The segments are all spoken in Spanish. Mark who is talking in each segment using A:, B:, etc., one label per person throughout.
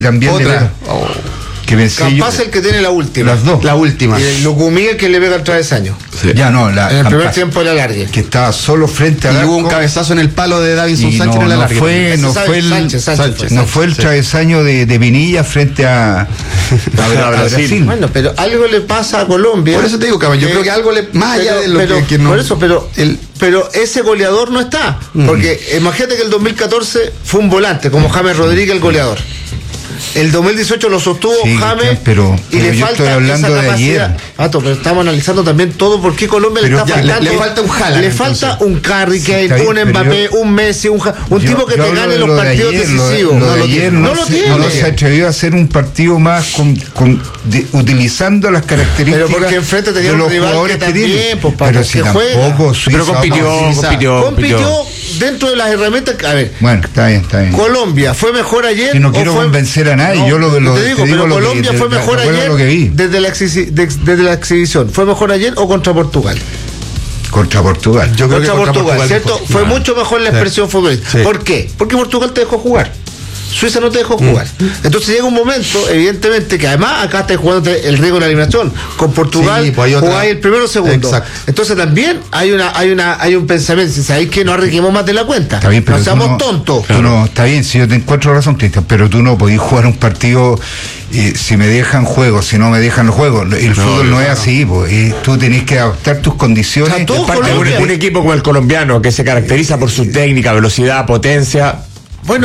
A: También
B: otra.
A: Que
C: Campás el que tiene la última.
A: Las dos.
B: La última.
C: Y el Lucumí el que le pega el travesaño.
A: Sí. Ya no,
C: en el primer
A: Campás,
C: tiempo de la largue.
A: que estaba solo frente al
B: Y
A: arco.
B: hubo un cabezazo en el palo de Davinson Sánchez en la larga.
C: No
A: fue el travesaño de Pinilla frente a Brasil.
C: Bueno, pero algo le pasa a Colombia.
B: Por eso te digo, cabrón, yo creo que algo le. Más allá de lo que no.
C: Por eso, pero ese goleador no está. Porque imagínate que el 2014 fue un volante, como James Rodríguez, el goleador. El 2018 lo sostuvo James,
A: pero
C: le
A: yo
C: falta
A: estoy hablando
C: esa
A: de
C: capacidad.
A: ayer.
C: Pero estamos analizando también todo por qué Colombia le está faltando.
B: Le falta un Haaland.
C: Le falta un Carry Kane, un Mbappé, un Messi, un tipo que te gane los partidos decisivos.
A: No lo se atrevió a hacer un partido más utilizando las características.
C: Pero porque enfrente tenía un rival que también,
A: pero si tampoco
D: pero compitió
C: dentro de las herramientas. A ver,
A: bueno, está bien.
C: Colombia fue mejor ayer.
A: Yo no quiero convencer a nadie. Yo
C: te digo, pero Colombia fue mejor ayer desde la exhibición. ¿Fue mejor ayer o contra Portugal?
A: Contra Portugal.
C: Yo creo que contra Portugal, ¿cierto? Fue mucho mejor la expresión futbolística. Sí. ¿Por qué? Porque Portugal te dejó jugar. Suiza no te dejó jugar. Entonces llega un momento, evidentemente, que además acá estás jugando el riesgo de la eliminación. Con Portugal jugáis el primero o segundo. Exacto. Entonces también hay un pensamiento. Si sabéis que no arriesguemos más de la cuenta.
A: Está bien, pero
C: no seamos tontos.
A: Está bien, si yo te encuentro razón, Cristian, pero tú no podés jugar un partido si me dejan juego, si no me dejan los juegos. El fútbol no es así, tú tenés que adaptar tus condiciones.
D: Un equipo como el colombiano, que se caracteriza por su técnica, velocidad, potencia.
C: Bueno,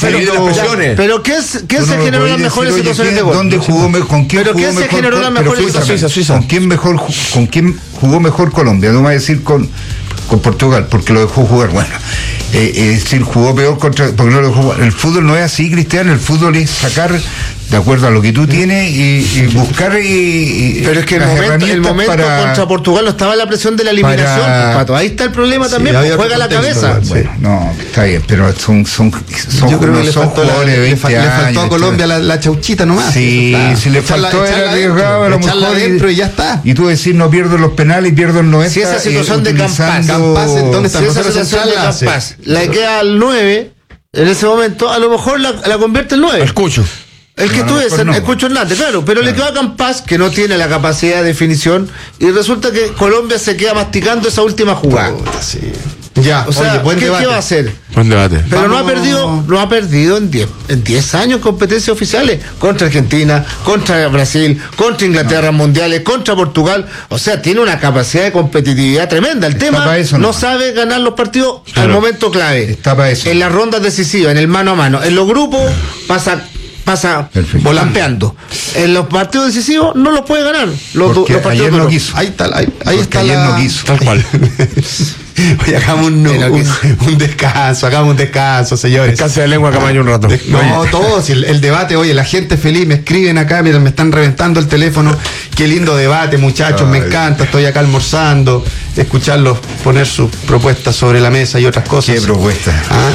C: pero ¿quién se generó las mejores situaciones de gol?
A: ¿Dónde jugó mejor? ¿Con quién jugó mejor?
C: ¿Quién se generó las mejores situaciones?
D: Suiza.
A: ¿Con quién jugó mejor Colombia? No me va a decir con Portugal, porque lo dejó jugar. Bueno, es decir, jugó peor porque no lo dejó jugar. El fútbol no es así, Cristian. El fútbol es sacar de acuerdo a lo que tú tienes y buscar
C: pero es que el momento contra Portugal no estaba la presión de la eliminación, Pato. Ahí está el problema también, juega la cabeza.
A: Bueno, no, está bien, pero son
B: yo creo que le faltó a Colombia la chauchita nomás.
A: Sí, si le faltó era arriesgado a lo mejor
B: adentro y ya está.
A: Y tú decís no pierdo los penales y pierdo el 90.
C: Si esa situación de Campás,
B: ¿dónde está?
C: Si esa situación de Campás le queda al 9 en ese momento, a lo mejor la convierte el 9.
D: Escucho.
C: El que tú Escucho Hernández, claro, pero le quedó a Campás, que no tiene la capacidad de definición, y resulta que Colombia se queda masticando esa última jugada.
B: Sí. Ya,
C: o sea, ¿qué va a hacer?
D: Buen debate.
C: Pero no ha perdido en 10 años competencias oficiales contra Argentina, contra Brasil, contra Inglaterra mundiales, contra Portugal. O sea, tiene una capacidad de competitividad tremenda. El tema no sabe ganar los partidos al momento clave.
A: Está para eso.
C: En las rondas decisivas, en el mano a mano. En los grupos pasa volanteando. En los partidos decisivos no los puede ganar. Los partidos
A: ayer no quiso.
B: Ahí está
A: ayer no quiso.
D: Tal cual.
B: Oye, hagamos un descanso, señores.
D: Descanso de lengua, Camaño, un rato.
B: No, todos, el debate, oye, la gente feliz, me escriben acá, miren, me están reventando el teléfono. Qué lindo debate, muchachos, me encanta, estoy acá almorzando, escucharlos poner sus propuestas sobre la mesa y otras cosas.
A: ¿Qué propuestas?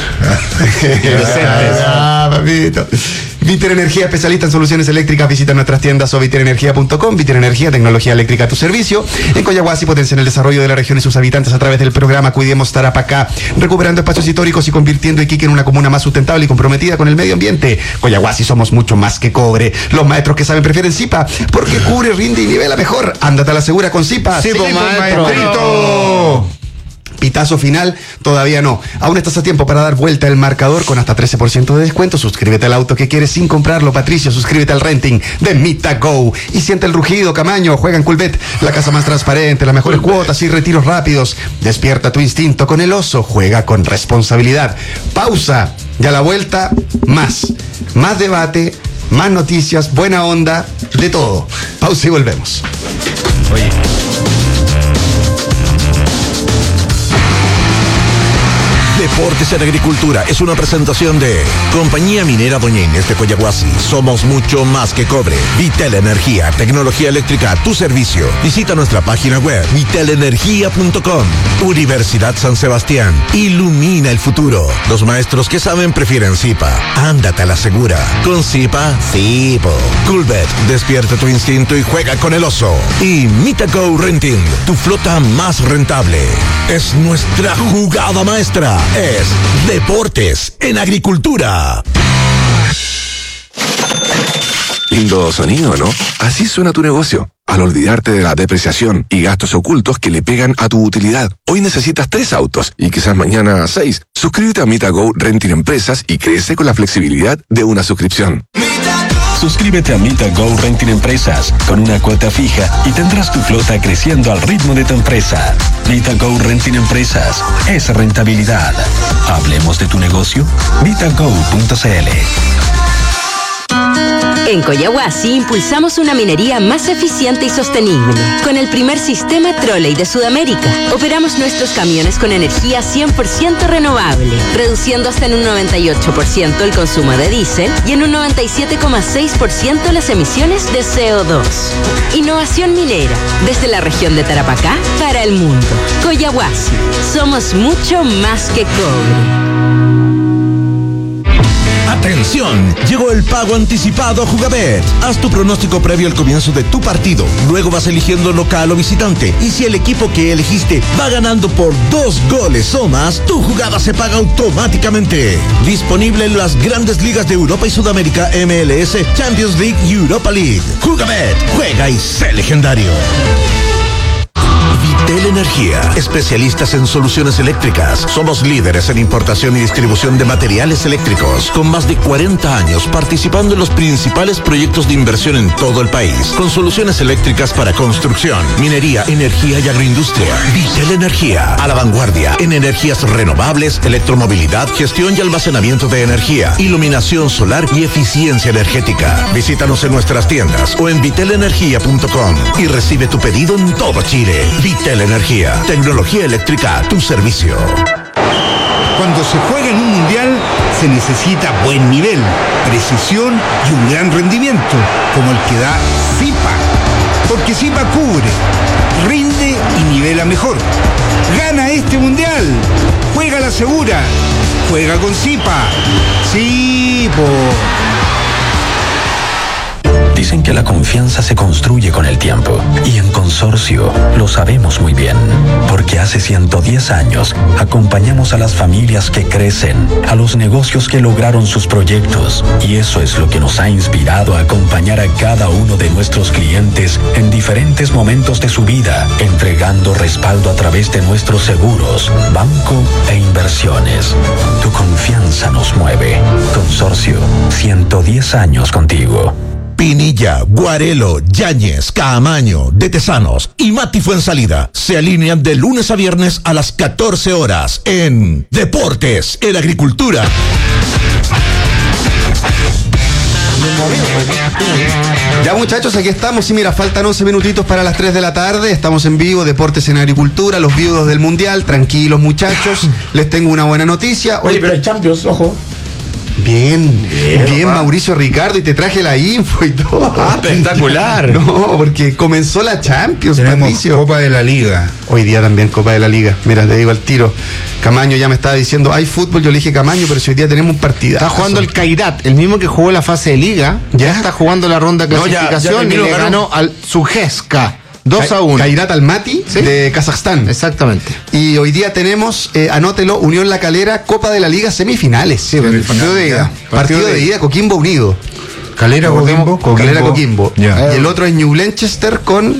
B: Papito. Viter Energía, especialista en soluciones eléctricas. Visita nuestras tiendas o viterenergia.com. Viter Energía, tecnología eléctrica a tu servicio. En Coyahuasi potencian el desarrollo de la región y sus habitantes a través del programa Cuidemos Tarapacá, recuperando espacios históricos y convirtiendo Iquique en una comuna más sustentable y comprometida con el medio ambiente. Coyahuasi somos mucho más que cobre. Los maestros que saben prefieren Zipa, porque cubre, rinde y nivela mejor. Ándate a la segura con Zipa.
C: Sí,
B: maestrito. Pitazo final, todavía no. Aún estás a tiempo para dar vuelta el marcador con hasta 13% de descuento. Suscríbete al auto que quieres sin comprarlo, Patricio. Suscríbete al renting de MitaGo. Y siente el rugido, Camaño. Juega en Culbet, la casa más transparente, las mejores cuotas y retiros rápidos. Despierta tu instinto con el oso. Juega con responsabilidad. Pausa. Y a la vuelta, más debate, más noticias, buena onda, de todo. Pausa y volvemos.
A: Oye.
E: Deportes en Agricultura es una presentación de Compañía Minera Doña Inés de Coyahuasi. Somos mucho más que cobre. Vitel Energía, tecnología eléctrica a tu servicio. Visita nuestra página web vitelenergia.com. Universidad San Sebastián. Ilumina el futuro. Los maestros que saben prefieren Zipa. Ándate a la segura. Con Zipa, Zipo. Culbet, despierta tu instinto y juega con el oso. Y MitaGo Renting, tu flota más rentable. Es nuestra jugada maestra. Es Deportes en Agricultura.
F: Lindo sonido, ¿no? Así suena tu negocio. Al olvidarte de la depreciación y gastos ocultos que le pegan a tu utilidad. Hoy necesitas 3 autos y quizás mañana 6. Suscríbete a MitaGo Renting Empresas y crece con la flexibilidad de una suscripción.
G: Suscríbete a MitaGo Renting Empresas con una cuota fija y tendrás tu flota creciendo al ritmo de tu empresa. MitaGo Renting Empresas es rentabilidad. Hablemos de tu negocio. MitaGo.cl.
H: En Coyahuasi impulsamos una minería más eficiente y sostenible. Con el primer sistema trolley de Sudamérica, operamos nuestros camiones con energía 100% renovable, reduciendo hasta en un 98% el consumo de diésel y en un 97,6% las emisiones de CO2. Innovación minera, desde la región de Tarapacá para el mundo. Coyahuasi, somos mucho más que cobre.
E: ¡Atención! Llegó el pago anticipado Jugabet. Haz tu pronóstico previo al comienzo de tu partido. Luego vas eligiendo local o visitante. Y si el equipo que elegiste va ganando por 2 goles o más, tu jugada se paga automáticamente. Disponible en las grandes ligas de Europa y Sudamérica, MLS, Champions League y Europa League. Jugabet. Juega y sé legendario. Vitel Energía, especialistas en soluciones eléctricas. Somos líderes en importación y distribución de materiales eléctricos, con más de 40 años participando en los principales proyectos de inversión en todo el país, con soluciones eléctricas para construcción, minería, energía y agroindustria. Vitel Energía, a la vanguardia en energías renovables, electromovilidad, gestión y almacenamiento de energía, iluminación solar y eficiencia energética. Visítanos en nuestras tiendas o en vitelenergia.com y recibe tu pedido en todo Chile. Vitel Energía, tecnología eléctrica a tu servicio.
A: Cuando se juega en un mundial se necesita buen nivel, precisión y un gran rendimiento, como el que da Zipa. Porque Zipa cubre, rinde y nivela mejor. Gana este mundial. Juega la segura. Juega con Zipa. Sí,
G: Dicen que la confianza se construye con el tiempo y en Consorcio lo sabemos muy bien, porque hace 110 años acompañamos a las familias que crecen, a los negocios que lograron sus proyectos, y eso es lo que nos ha inspirado a acompañar a cada uno de nuestros clientes en diferentes momentos de su vida, entregando respaldo a través de nuestros seguros, banco e inversiones. Tu confianza nos mueve. Consorcio, 110 años contigo.
E: Pinilla, Guarelo, Yáñez, Caamaño, De Tesanos y Mati Fuensalida se alinean de lunes a viernes a las 14 horas en Deportes en Agricultura.
B: Ya, muchachos, aquí estamos y mira, faltan 11 minutitos para las 3 de la tarde. Estamos en vivo, Deportes en Agricultura, los viudos del Mundial. Tranquilos, muchachos, les tengo una buena noticia.
D: Oye, pero hay Champions, ojo.
B: Bien, Mauricio Ricardo, y te traje la info y todo.
D: Espectacular.
B: No, porque comenzó la Champions,
A: tenemos
B: Patricio.
A: Copa de la Liga.
B: Hoy día también Copa de la Liga. Mira, te digo al tiro. Camaño ya me estaba diciendo, hay fútbol, yo le dije Camaño, pero si hoy día tenemos un partido.
C: Está jugando el Cairat, el mismo que jugó la fase de Liga. Ya está jugando la ronda de clasificación y le ganó al Sujeska. 2-1.
B: Cairat Almaty, ¿sí?, de Kazajstán.
C: Exactamente.
B: Y hoy día tenemos, anótelo, Unión La Calera, Copa de la Liga, semifinales.
C: Sí, el partido de ida.
B: Partido de ida, Coquimbo Unido.
A: Calera Coquimbo.
B: Calera Coquimbo.
A: Ya.
B: Y el otro es Ñublense con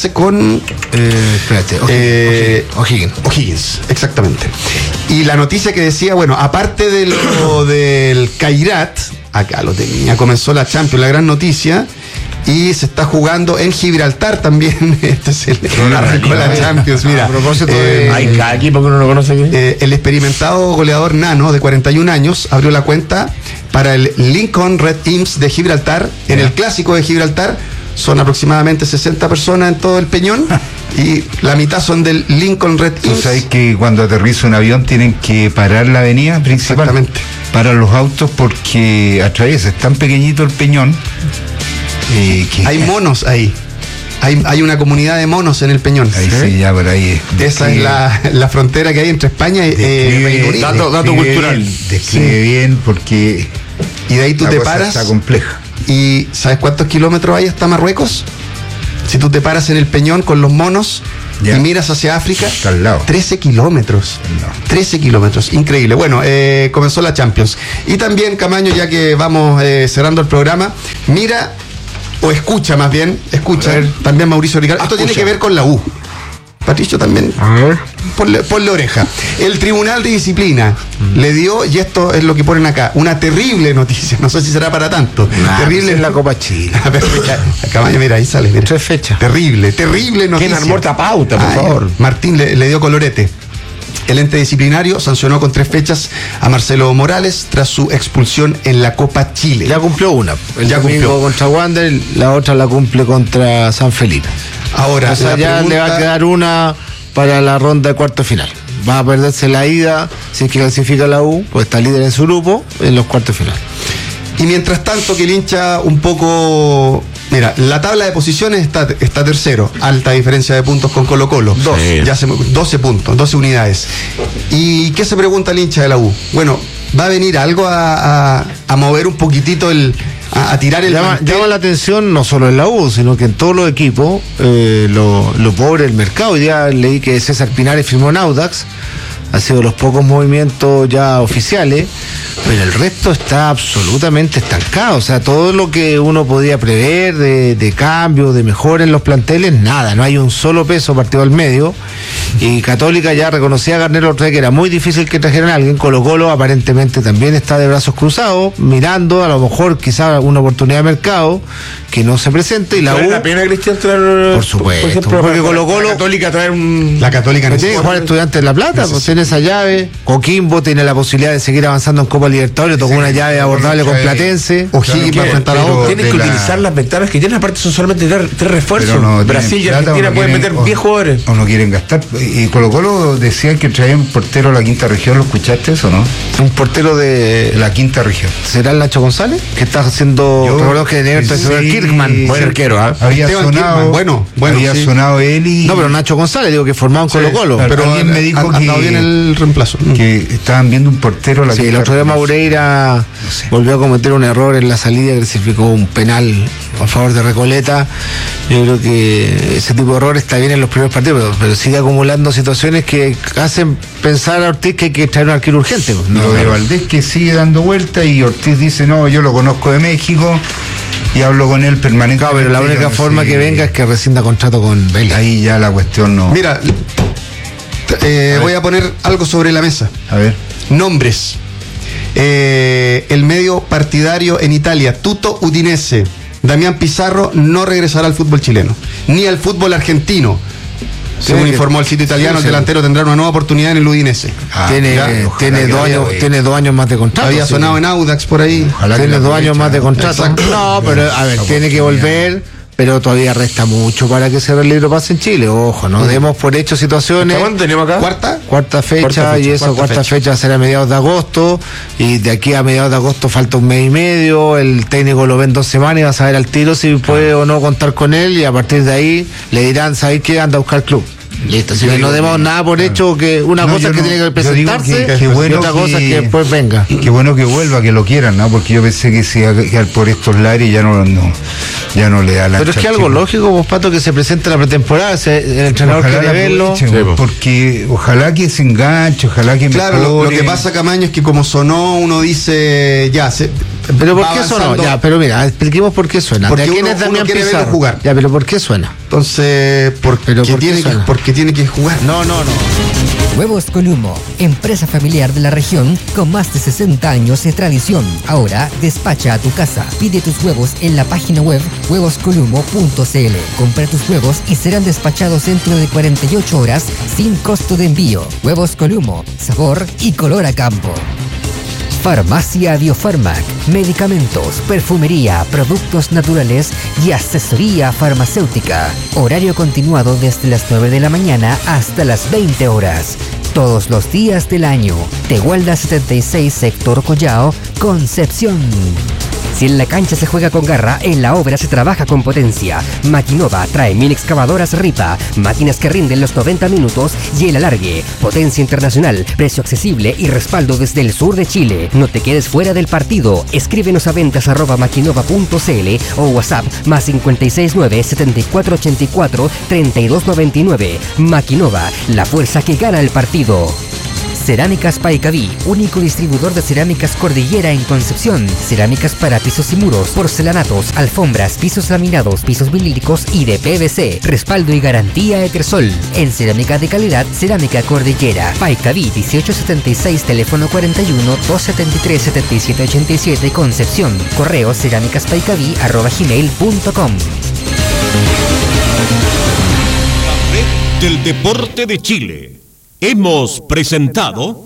B: O'Higgins, exactamente. Y la noticia que decía, bueno, aparte de lo del Cairat, acá lo tenía, comenzó la Champions, la gran noticia. Y se está jugando en Gibraltar también. Este es arrancó la Champions. Mira,
C: a propósito de.
D: Hay cada equipo que uno no conoce aquí.
B: El experimentado goleador Nano, de 41 años, abrió la cuenta para el Lincoln Red Imps de Gibraltar. En el clásico de Gibraltar son aproximadamente 60 personas en todo el Peñón. Y la mitad son del Lincoln Red
A: Tú
B: Imps.
A: sabes que cuando aterriza un avión tienen que parar la avenida principal.
B: Exactamente.
A: Para los autos porque atraviesa, es tan pequeñito el Peñón.
B: Hay monos ahí. Hay una comunidad de monos en el Peñón.
A: Ahí sí, ya por ahí.
B: Esa es la frontera que hay entre España y Reino Unido.
D: Dato cultural.
A: Describe bien porque.
B: Y de ahí tú te paras.
A: Está compleja.
B: ¿Y sabes cuántos kilómetros hay hasta Marruecos? Si tú te paras en el Peñón con los monos y miras hacia África,
A: está al lado.
B: 13 kilómetros. 13 kilómetros, increíble. Bueno, comenzó la Champions. Y también, Camaño, ya que vamos cerrando el programa, mira o escucha más bien, también Mauricio Ricardo. Esto tiene que ver con la U. Patricio también. Ponle oreja. El Tribunal de Disciplina le dio, y esto es lo que ponen acá, una terrible noticia. No sé si será para tanto. Terrible
C: en la Copa Chile.
B: Cabaño, mira, ahí sale. Mira.
C: 3 fechas.
B: Terrible noticia.
D: ¿Quién armó esta pauta, por favor?
B: Martín le dio colorete. El ente disciplinario sancionó con 3 fechas a Marcelo Morales tras su expulsión en la Copa Chile.
C: Ya cumplió una.
B: Ya cumplió
C: contra Wander, la otra la cumple contra San Felipe.
B: Ahora,
C: o sea, ya le va a quedar una para la ronda de cuarto final. Va a perderse la ida, si es que clasifica la U, pues está líder en su grupo en los cuartos final.
B: Y mientras tanto que el hincha un poco... Mira, la tabla de posiciones está tercero, alta diferencia de puntos con Colo-Colo. 12 puntos, 12 unidades. ¿Y qué se pregunta el hincha de la U? Bueno, ¿va a venir algo a mover un poquitito a tirar el
C: llama la atención no solo en la U, sino que en todos los equipos, lo pobre del mercado. Hoy día leí que César Pinares firmó en Audax, ha sido de los pocos movimientos ya oficiales, pero el resto está absolutamente estancado. O sea, todo lo que uno podía prever de cambio, de mejora en los planteles, nada, no hay un solo peso partido al medio. Y Católica ya reconocía a Garnero otra vez que era muy difícil que trajeran a alguien. Colo-Colo aparentemente también está de brazos cruzados, mirando a lo mejor quizá una oportunidad de mercado que no se presente. Y la U,
D: la pena, Cristian,
C: por supuesto,
D: por ejemplo,
C: porque
D: Colo-Colo, la Católica traer un...
B: La Católica
C: no tiene que jugar Estudiantes de La Plata, pues tiene esa llave. Coquimbo tiene la posibilidad de seguir avanzando en Copa Libertadores, tocó una llave abordable con Platense.
B: O'Higgins va a enfrentar a Boca.
D: Tienen que utilizar las ventanas que tienen, aparte son solamente 3 refuerzos. Brasil y Argentina pueden meter 10 jugadores.
A: O no quieren gastar. Y Colo-Colo decían que traían un portero a la quinta región, ¿lo escuchaste eso, no?
C: Un portero de
A: la quinta región.
C: ¿Será el Nacho González? Que está haciendo, recordemos que de Kirkman, buen arquero,
A: había sonado,
B: bueno,
A: había sonado él y...
C: No, pero Nacho González, digo que formaba un Colo-Colo.
A: Pero alguien me dijo que
B: bien el reemplazo.
A: Que estaban viendo un portero a la quinta
C: el otro día Maureira volvió a cometer un error en la salida, que clasificó un penal a favor de Recoleta. Yo creo que ese tipo de errores está bien en los primeros partidos, pero sigue acumulando situaciones que hacen pensar a Ortiz que hay que traer un arquero urgente.
A: Lo de Valdés que sigue dando vuelta y Ortiz dice, no, yo lo conozco de México y hablo con él permanentemente.
C: Claro, pero la única forma que venga es que rescinda contrato con Vélez.
A: Ahí ya la cuestión no...
B: Mira, voy a poner algo sobre la mesa.
A: A ver.
B: Nombres. El medio partidario en Italia, Tutto Udinese. Damián Pizarro no regresará al fútbol chileno, ni al fútbol argentino. Según informó el sitio italiano, el delantero tendrá una nueva oportunidad en el Udinese.
C: Tiene 2 años más de contrato.
B: Había sonado en Audax por ahí.
C: Tiene 2 años más de contrato.
B: Exacto.
C: No, pero a ver, tiene que volver. Pero todavía resta mucho para que ese libro pase en Chile. Ojo, no demos por hecho situaciones.
D: ¿Cuándo tenemos acá?
C: Cuarta fecha, y esa cuarta fecha será a mediados de agosto. Y de aquí a mediados de agosto falta un mes y medio. El técnico lo ve en 2 semanas y va a saber al tiro si puede o no contar con él. Y a partir de ahí le dirán, ¿sabes qué? Anda a buscar club. Listo, si no demos nada por hecho, que una cosa es que tiene que presentarse y otra cosa es que después venga.
A: Qué bueno que vuelva, que lo quieran, ¿no? Porque yo pensé que se iba a quedar por estos lares y ya no le da la...
C: Pero es que algo lógico, vos, Pato, que se presente la pretemporada, el entrenador quiere verlo.
A: Porque ojalá que se enganche, ojalá que
B: mejore. Claro, lo que pasa, Camaño, es que como sonó, uno dice, ya,
C: pero ¿por qué sonó? Ya, pero mira, expliquemos por qué suena.
B: Porque uno quiere verlo jugar.
C: Ya, pero ¿por qué suena?
B: Entonces, porque tiene que jugar.
C: No.
I: Huevos Columo, empresa familiar de la región con más de 60 años de tradición. Ahora despacha a tu casa. Pide tus huevos en la página web huevoscolumo.cl. Compra tus huevos y serán despachados dentro de 48 horas sin costo de envío. Huevos Columo, sabor y color a campo. Farmacia Biofarmac, medicamentos, perfumería, productos naturales y asesoría farmacéutica. Horario continuado desde las 9 de la mañana hasta las 20 horas. Todos los días del año. Tehuelda 76, sector Collao, Concepción. Si en la cancha se juega con garra, en la obra se trabaja con potencia. Maquinova trae 1000 excavadoras Ripa, máquinas que rinden los 90 minutos y el alargue. Potencia internacional, precio accesible y respaldo desde el sur de Chile. No te quedes fuera del partido. Escríbenos a ventas@maquinova.cl o WhatsApp +569 7484 3299. Maquinova, la fuerza que gana el partido. Cerámicas Paicaví, único distribuidor de cerámicas Cordillera en Concepción. Cerámicas para pisos y muros, porcelanatos, alfombras, pisos laminados, pisos vinílicos y de PVC. Respaldo y garantía Etersol. En cerámica de calidad, Cerámica Cordillera. Paicaví 1876, teléfono 41 273 7787, Concepción. Correo cerámicaspaicaví@gmail.com.
J: La red del deporte de Chile. Hemos presentado